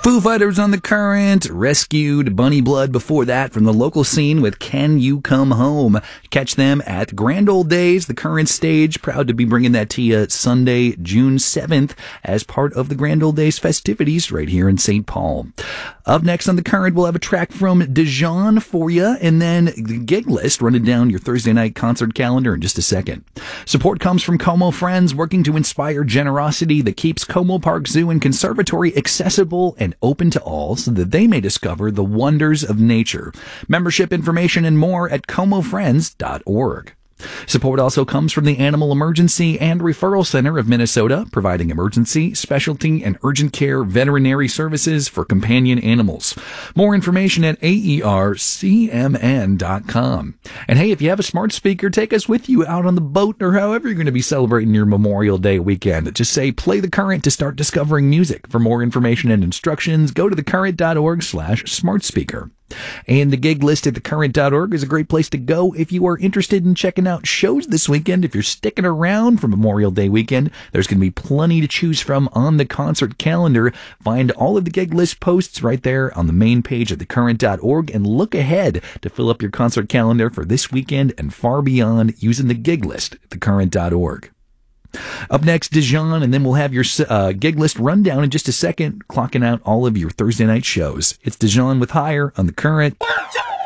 Foo Fighters on the Current, Rescued, Bunny Blood before that from the local scene with Can You Come Home. Catch them at Grand Old Days, the Current stage. Proud to be bringing that to you Sunday, June 7th as part of the Grand Old Days festivities right here in St. Paul. Up next on the Current, we'll have a track from Dijon for you, and then the gig list running down your Thursday night concert calendar in just a second. Support comes from Como Friends, working to inspire generosity that keeps Como Park Zoo and Conservatory accessible and open to all so that they may discover the wonders of nature. Membership information and more at comofriends.org. Support also comes from the Animal Emergency and Referral Center of Minnesota, providing emergency, specialty, and urgent care veterinary services for companion animals. More information at aercmn.com. And hey, if you have a smart speaker, take us with you out on the boat or however you're going to be celebrating your Memorial Day weekend. Just say, play The Current to start discovering music. For more information and instructions, go to thecurrent.org/smartspeaker. And the gig list at thecurrent.org is a great place to go if you are interested in checking out shows this weekend. If you're sticking around for Memorial Day weekend, there's going to be plenty to choose from on the concert calendar. Find all of the gig list posts right there on the main page at thecurrent.org and look ahead to fill up your concert calendar for this weekend and far beyond using the gig list at thecurrent.org. Up next, Dijon, and then we'll have your gig list rundown in just a second, clocking out all of your Thursday night shows. It's Dijon with Higher on The Current. 1, 2, 3.